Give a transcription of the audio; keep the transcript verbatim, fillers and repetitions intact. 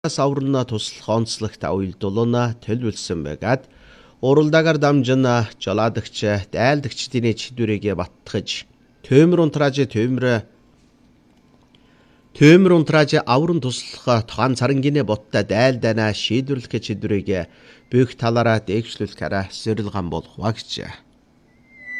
Саврна туслах онцлогт уялдуулна төлөвлөсөн байгаад уралдаагаар дамжин жолоодогч дайлдагчдын чидүрэгээ баттгаж төмөр унтрааж төмөр төмөр унтрааж аврын туслах тоон царангины боттой дайлдана шийдвэрлэх чидүрэгээ бүх талаараа дэвшлүүлэхээр сэрэлган болох гэж.